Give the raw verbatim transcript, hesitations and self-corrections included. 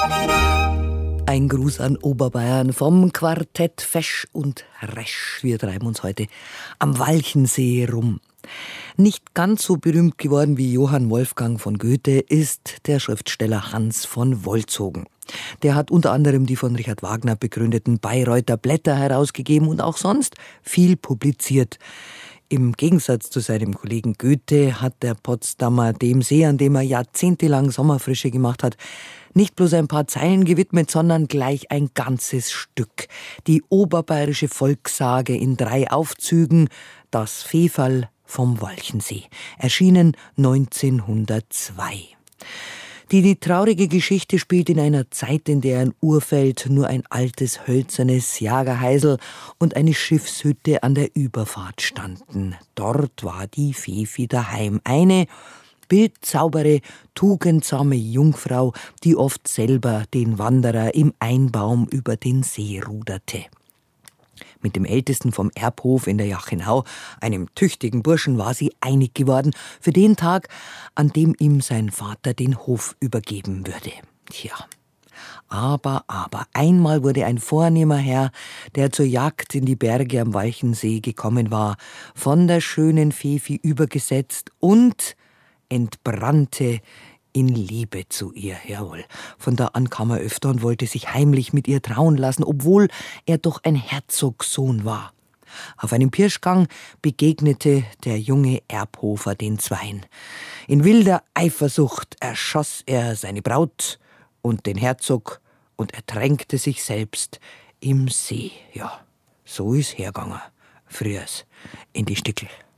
Ein Gruß an Oberbayern vom Quartett Fesch und Resch. Wir treiben uns heute am Walchensee rum. Nicht ganz so berühmt geworden wie Johann Wolfgang von Goethe ist der Schriftsteller Hans von Wolzogen. Der hat unter anderem die von Richard Wagner begründeten Bayreuther Blätter herausgegeben und auch sonst viel publiziert. Im Gegensatz zu seinem Kollegen Goethe hat der Potsdamer dem See, an dem er jahrzehntelang Sommerfrische gemacht hat, nicht bloß ein paar Zeilen gewidmet, sondern gleich ein ganzes Stück. Die oberbayerische Volkssage in drei Aufzügen, das Feeferl vom Walchensee, erschienen neunzehnhundertzwei. Die, die traurige Geschichte spielt in einer Zeit, in der in Urfeld nur ein altes hölzernes Jagerheisel und eine Schiffshütte an der Überfahrt standen. Dort war die Fefi daheim, eine bildsaubere, tugendsame Jungfrau, die oft selber den Wanderer im Einbaum über den See ruderte. Mit dem Ältesten vom Erbhof in der Jachenau, einem tüchtigen Burschen, war sie einig geworden für den Tag, an dem ihm sein Vater den Hof übergeben würde. Tja, aber, aber, einmal wurde ein vornehmer Herr, der zur Jagd in die Berge am Walchensee gekommen war, von der schönen Fefi übergesetzt und entbrannte in Liebe zu ihr, jawohl. Von da an kam er öfter und wollte sich heimlich mit ihr trauen lassen, obwohl er doch ein Herzogssohn war. Auf einem Pirschgang begegnete der junge Erbhofer den Zweien. In wilder Eifersucht erschoss er seine Braut und den Herzog und ertränkte sich selbst im See. Ja, so ist hergegangen, frühers in die Stickel.